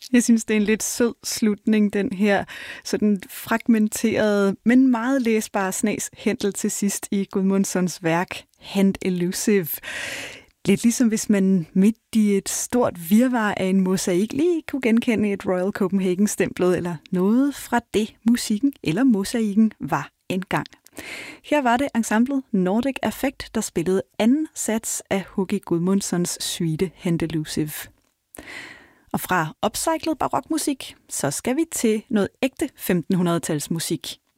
Jeg synes, det er en lidt sød slutning, den her sådan fragmenterede, men meget læsbare snas Händel til sidst i Gudmundssons værk Hand Elusive. Lidt ligesom hvis man midt i et stort virvar af en mosaik lige kunne genkende et Royal Copenhagen-stemplet eller noget fra det, musikken eller mosaikken var engang. Her var det ensemblet Nordic Affect, der spillede anden sats af Hugi Gudmundssons suite Hand Elusive. Og fra upcyclet barokmusik, så skal vi til noget ægte 1500-tals musik.